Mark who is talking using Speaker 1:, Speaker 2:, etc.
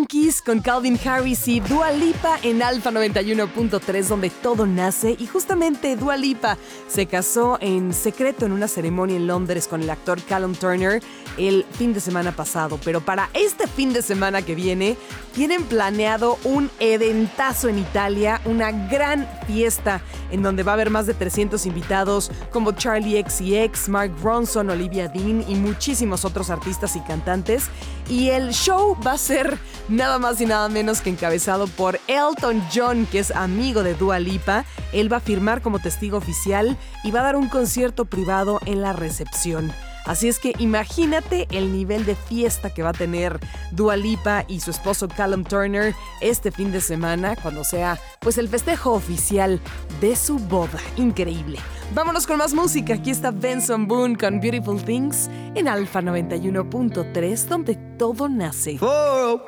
Speaker 1: Monkeys con Calvin Harris y Dua Lipa en Alfa 91.3, donde todo nace. Y justamente Dua Lipa se casó en secreto en una ceremonia en Londres con el actor Callum Turner el fin de semana pasado. Pero para este fin de semana que viene, tienen planeado un eventazo en Italia, una gran fiesta en donde va a haber más de 300 invitados como Charlie XCX, Mark Ronson, Olivia Dean y muchísimos otros artistas y cantantes. Y el show va a ser nada más y nada menos que encabezado por Elton John, que es amigo de Dua Lipa. Él va a firmar como testigo oficial y va a dar un concierto privado en la recepción. Así es que imagínate el nivel de fiesta que va a tener Dua Lipa y su esposo Callum Turner este fin de semana, cuando sea pues el festejo oficial de su boda. Increíble. Vámonos con más música. Aquí está Benson Boone con Beautiful Things en Alfa 91.3, donde todo nace.